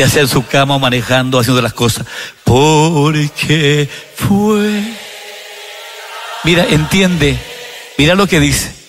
ya sea en su cama o manejando, haciendo las cosas. Porque fue. Mira, entiende, mira lo que dice.